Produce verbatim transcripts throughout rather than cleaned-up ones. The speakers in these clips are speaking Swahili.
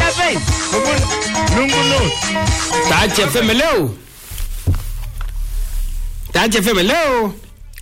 Faith. Lungu no. Touch F M hello. Touch F M hello.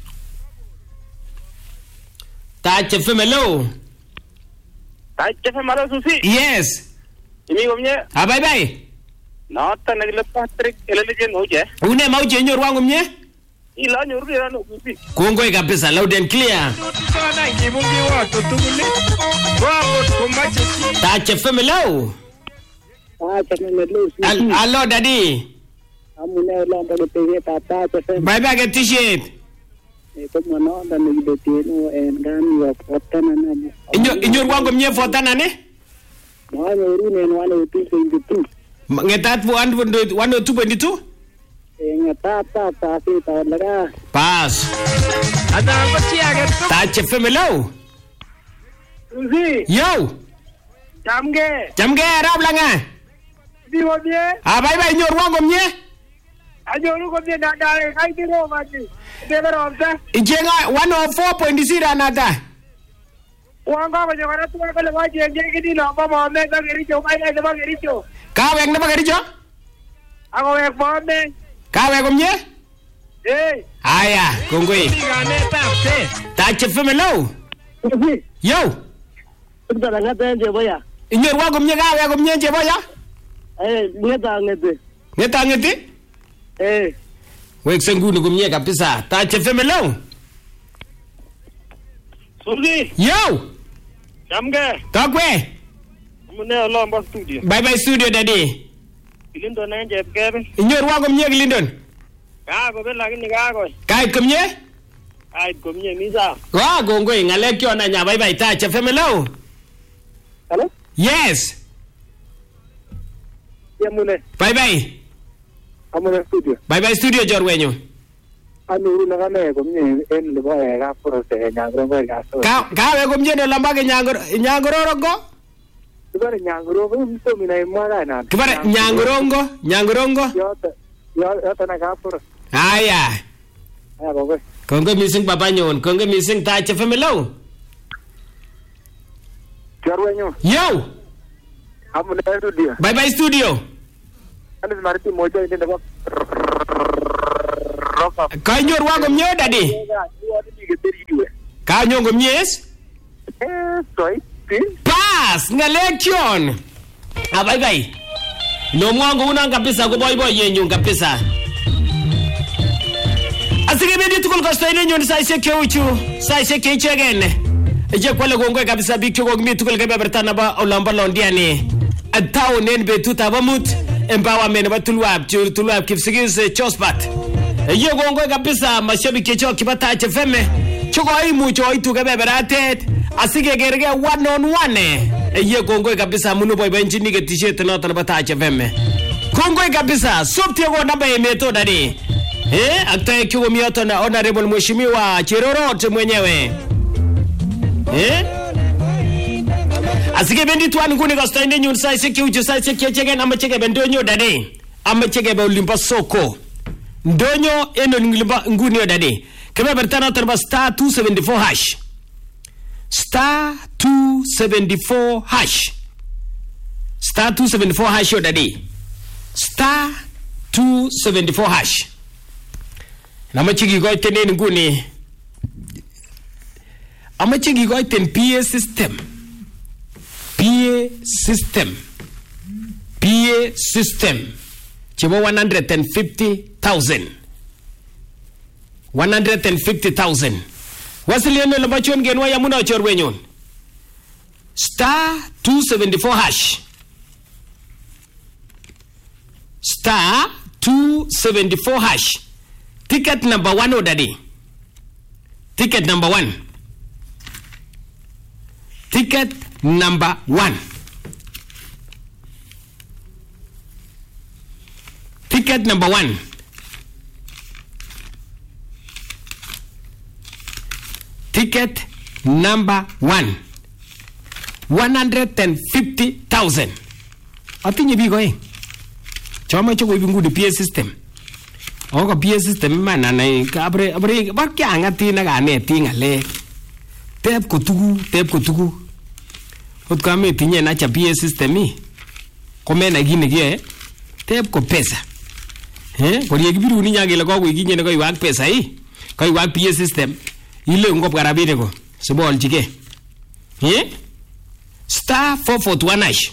Touch F M hello. Touch F M hello Susi. Yes. Imi komye. Ah bye bye. Noto nekile Patrick eleleje ngoje. Une mauche nyoru wangu mnye? Ila nyoru ila no Susi. Kongoi kabisa loud and clear. Sana ngibungi watu tuguli. Wangu kumache. Touch F M hello. Ah, Touch F M hello. Hello daddy. Amune lomba gotege tata Touch F M. Bye bye get t-shirt. Eko mwana ndo ngibeteno engani wa potana na. Inyo inyoru wangu mnye fotana ne? Mwana urune no wale two twenty-two. Ngetat one oh two point two? Ngeta ta ta si ta laga. Pass. Ada apa sih agak tu? Touch F M hello. Susi. Yo. Jamge. Jamge rap langa. Di wabye. Ah bye bye nyoru wangu mnye? Anyoru komye na dale kai tiro maji. Dele romta. Ijenga one oh four point zero anata. Wanga ko jogara tu ko le waji ngeki di lomba mo me ka gericho kai na ba gericho. Kawek na ba gericho? Ako wek mo me. Kawek komye? Eh. Aya, kongoi. Gane tapte. Touch F M hello. Susi. Yo. Ugda langa tenje boya. Inyoru wangu mnye kawek komye cheboya? Eh, ngeta ngete. Ngeta ngeti? Eh. Wek senguni kumye kabisa. Touch F M hello. Susi. Yo. Jamge. Kakwe. Mune lomba studio. Bye bye studio daddy. Kilindo na nje kebe. Inyoru wangu mnye Lindon. Ka ko bela kini ka ko. Kai kumye? Ai ko mye misa. Wa kongoi ngalek yo na nya bye bye Touch F M hello. Hello? Yes. Yamune. Bye bye. Amune studio. Bye bye studio jorwenyo. Anu na kame komye en lebo ga process nyangro ga ga so. Ka kawe komye no lambage nyangoro nyangororogo? Kibare nyangro ko mto mina imara na. Kibare nyangorongo, nyangorongo. Yote yote na ga pro. Aya. Aya gogo. Kongo missing papa nyon, kongo missing Touch F M hello. Jarwenyo. Yo. Amune studio. Bye bye studio. Ani mariti moja inde lebo. Roka. Ka nyoru wangu mnye daddy. Ka nyongo mnyes? Eh, soy. Pass ngalekyon. Ah bye bye. No mwangu una kabisa ko boy boy yenyu kabisa. Asige bedi tukul ko stay nenyo sai se keuchu, sai se keche again. Eje kwale gongwe kabisa bikyo go mi tukul ke bebertana ba olamba londiani. Ataw nen be tuta bamut empowerment ba tulwab chur tulwab kifsigis chospat. Eje gongwe kabisa mashabiki cho kibata Touch F M. Choko imu cho itu ke beberatet. Asige gerege one on one. Eje gongwe kabisa munu boy benchi ni ke t-shirt no tan ba Touch F M. Gongwe kabisa sopti go namba emeto dadi. Eh, aktaye kiwo miyoto na honorable mheshimiwa Cherorot mwenyewe. Eh? Asige bendi tuani nguni kwa stande nyun sai seki uju sai seki chege na machege bendonyo dade. Ama chege be ulimba soko. Ndonyo eno nglimba nguni dade. Kema bertana terba star two seventy-four hash. Star two seventy-four hash. Star two seventy-four hash yo dade. Star two seventy-four hash. Namachigi go tenen nguni. Amachigi go ten P A system. P A system. P A system. Chibo one hundred fifty thousand. one hundred fifty thousand. Wasiliano labachon genwa ya muna chorwenyon. Star two seventy-four hash. Star two seventy-four hash. Ticket number one odadi. Ticket number one. Ticket number one. Ticket number one. Ticket number one. One hundred and fifty thousand. Atinye bigo eh. Chama choko ibingu di P A system. Oga P A system mana na abre abre bar kya ngati na gane tinga le. Tep ko tugu, tep ko tugu. Ot kame tinye na cha P A system ni. komena kit nekiyoe tep ko pesa eh korie kibiru ni nyagele ko kuikinye ne koiwak pesa hii koiwak P A system ile ngopwa rabinik ko siboljige eh star four forty-one hash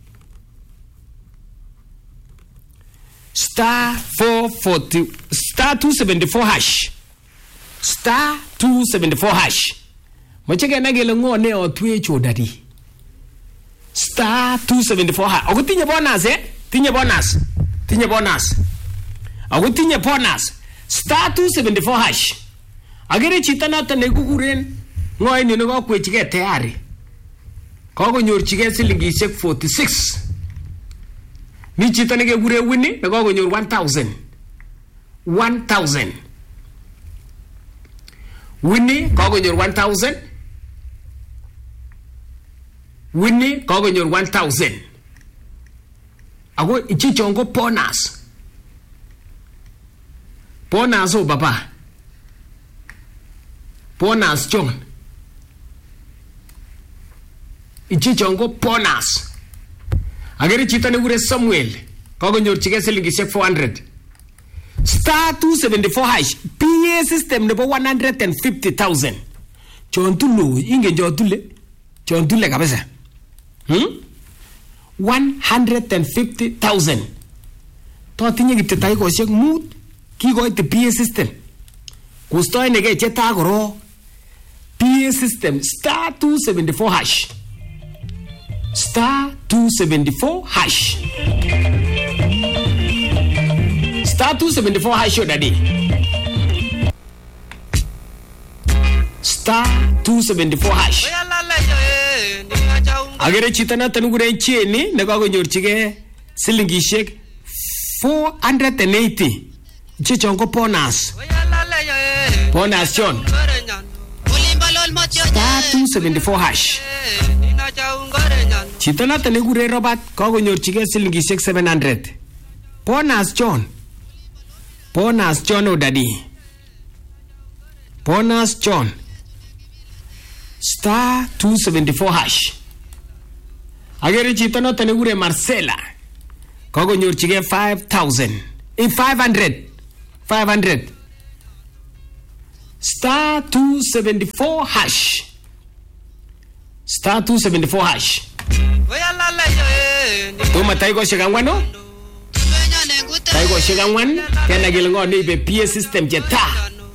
star four forty star two seventy-four hash star two seventy-four hash mochege na gele ngo ne otwe chodari star two seventy-four hash ako tinye bonus eh tinye bonus tinye bonus ako tinye bonus star two seventy-four hash agere chito noto ne kukuren ngoi ni ko kwechige tayari ko konyorchige silingishek forty-six ni chito ne kekure wini ne ko konyor one thousand one thousand wini ko konyor one thousand wini ko konyor one thousand ako ichicho ngo bonus bonus o baba bonus John ichicho ngo bonus agere chito ne kure Samuel ko konyorchige silingishek four hundred star two seventy-four hash P A system nebo one hundred fifty thousand chon tulo inge jo tule chon tule kabisa hmm one hundred fifty thousand to tinye kityo taikoshek mut kikoite P A system kustoenege cheta koro P A system star two seventy-four hash star two seventy-four hash star two seventy-four hash yo daddy star two seventy-four hash agere chito na tanugure cheni ne kakonyorchige silingishek four hundred eighty chichongo bonus bonus John star two seventy-four hash chito na tanugure Robert kakonyorchige silingishek seven hundred bonus John bonus John o daddy bonus John star two seventy-four hash agere chito na tanugure Marcela kakonyorchige five thousand in five hundred five hundred star two seventy-four hash star two seventy-four hash tuma taigo shikangwano taigo shikangwan kena gilngo ni be P A system jeta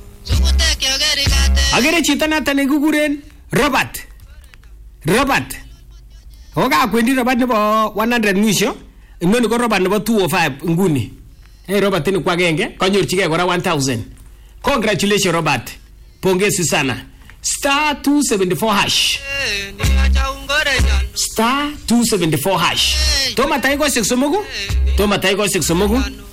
agere chito na taniguguren Robert Robert oga kwendi Robert nebo one hundred mwisho inoni ko Robert nebo two oh five nguni eh Robert ni kwa genge kanyorchige kora one thousand congratulations Robert pongezi sana star two seventy-four hash star two seventy-four hash toma taigo six somogu toma taigo six somogu